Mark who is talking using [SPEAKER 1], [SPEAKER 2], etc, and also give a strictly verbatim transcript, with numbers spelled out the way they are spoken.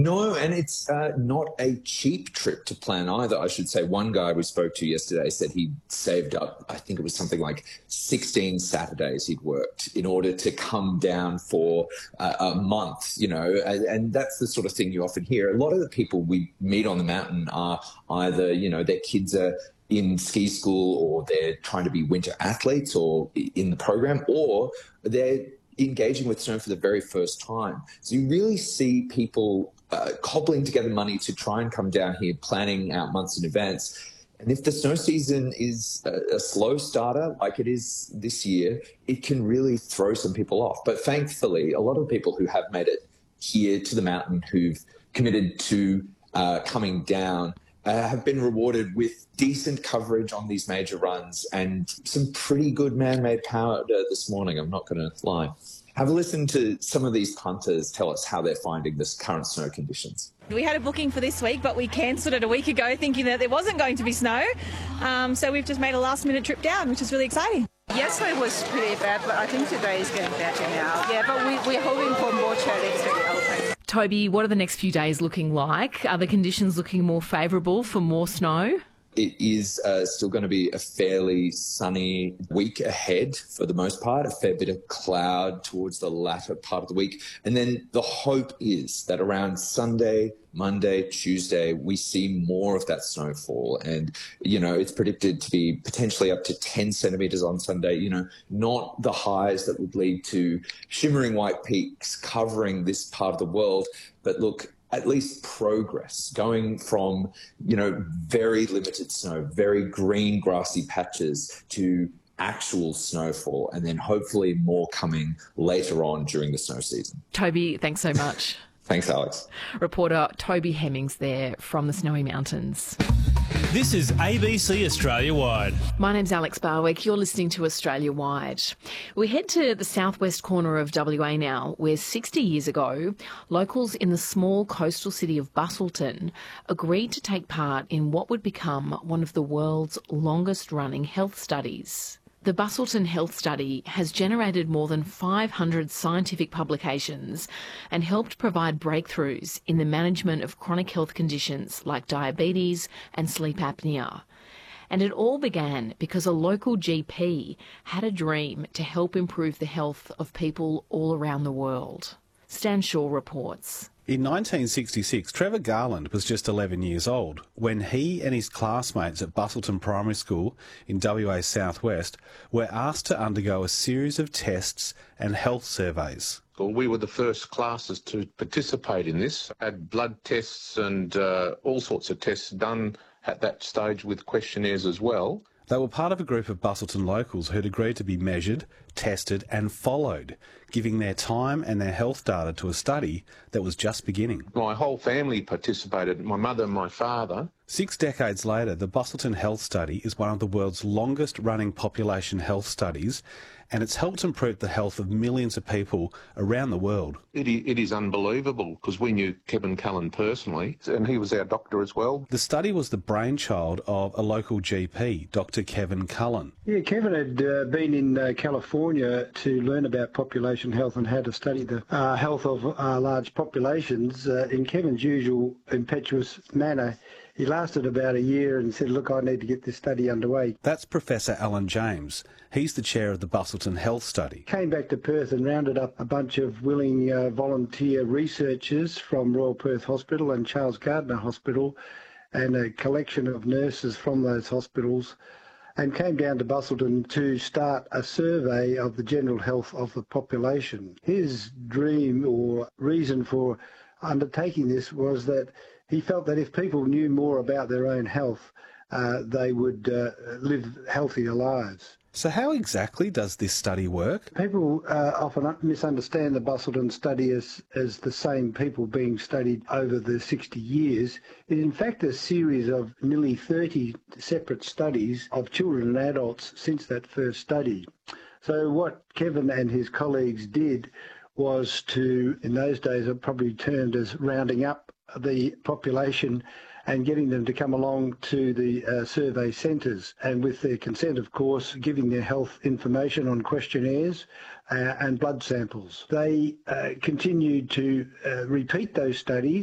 [SPEAKER 1] No, and it's uh, not a cheap trip to plan either, I should say. One guy we spoke to yesterday said he saved up, I think it was something like sixteen Saturdays he'd worked in order to come down for uh, a month, you know, and, and that's the sort of thing you often hear. A lot of the people we meet on the mountain are either, you know, their kids are in ski school or they're trying to be winter athletes or in the program, or they're engaging with snow for the very first time. So you really see people uh, cobbling together money to try and come down here, planning out months in advance. And if the snow season is a, a slow starter, like it is this year, it can really throw some people off. But thankfully, a lot of people who have made it here to the mountain, who've committed to uh, coming down, Uh, have been rewarded with decent coverage on these major runs and some pretty good man-made powder this morning, I'm not going to lie. Have a listen to some of these punters tell us how they're finding this current snow conditions.
[SPEAKER 2] We had a booking for this week, but we cancelled it a week ago thinking that there wasn't going to be snow. Um, so we've just made a last-minute trip down, which is really exciting.
[SPEAKER 3] Yesterday was pretty bad, but I think today is getting better now. Yeah, but we, we're hoping for more chairlifts for the Alpine.
[SPEAKER 4] Toby, what are the next few days looking like? Are the conditions looking more favourable for more snow?
[SPEAKER 1] It is uh, still going to be a fairly sunny week ahead for the most part, a fair bit of cloud towards the latter part of the week. And then the hope is that around Sunday, Monday, Tuesday, we see more of that snowfall. And, you know, it's predicted to be potentially up to ten centimetres on Sunday, you know, not the highs that would lead to shimmering white peaks covering this part of the world. But look, at least progress, going from, you know, very limited snow, very green grassy patches to actual snowfall, and then hopefully more coming later on during the snow season.
[SPEAKER 4] Toby, thanks so much.
[SPEAKER 1] Thanks, Alex.
[SPEAKER 4] Reporter Toby Hemmings there from the Snowy Mountains.
[SPEAKER 5] This is A B C Australia Wide.
[SPEAKER 4] My name's Alex Barwick. You're listening to Australia Wide. We head to the southwest corner of W A now, where sixty years ago, locals in the small coastal city of Busselton agreed to take part in what would become one of the world's longest-running health studies. The Busselton Health Study has generated more than five hundred scientific publications and helped provide breakthroughs in the management of chronic health conditions like diabetes and sleep apnea. And it all began because a local G P had a dream to help improve the health of people all around the world. Stan Shaw reports.
[SPEAKER 6] In nineteen sixty-six, Trevor Garland was just eleven years old when he and his classmates at Busselton Primary School in W A Southwest were asked to undergo a series of tests and health surveys.
[SPEAKER 7] Well, we were the first classes to participate in this, had blood tests and uh, all sorts of tests done at that stage with questionnaires as well.
[SPEAKER 6] They were part of a group of Busselton locals who'd agreed to be measured, tested and followed, giving their time and their health data to a study that was just beginning.
[SPEAKER 7] My whole family participated, my mother and my father.
[SPEAKER 6] Six decades later, the Busselton Health Study is one of the world's longest-running population health studies, and it's helped improve the health of millions of people around the world.
[SPEAKER 7] It, it is unbelievable, because we knew Kevin Cullen personally, and he was our doctor as well.
[SPEAKER 6] The study was the brainchild of a local G P, Doctor Kevin Cullen.
[SPEAKER 8] Yeah, Kevin had uh, been in uh, California to learn about population health and how to study the uh, health of uh, large populations. Uh, in Kevin's usual impetuous manner, he lasted about a year and said, look, I need to get this study underway.
[SPEAKER 6] That's Professor Alan James. He's the chair of the Busselton Health Study.
[SPEAKER 8] Came back to Perth and rounded up a bunch of willing uh, volunteer researchers from Royal Perth Hospital and Charles Gardner Hospital and a collection of nurses from those hospitals, and came down to Busselton to start a survey of the general health of the population. His dream or reason for undertaking this was that he felt that if people knew more about their own health, uh, they would uh, live healthier lives.
[SPEAKER 6] So how exactly does this study work?
[SPEAKER 8] People uh, often misunderstand the Busselton study as, as the same people being studied over the sixty years. It is in fact a series of nearly thirty separate studies of children and adults since that first study. So what Kevin and his colleagues did was to, in those days, are probably termed as rounding up the population and getting them to come along to the uh, survey centres, and with their consent, of course, giving their health information on questionnaires uh, and blood samples. They uh, continued to uh, repeat those studies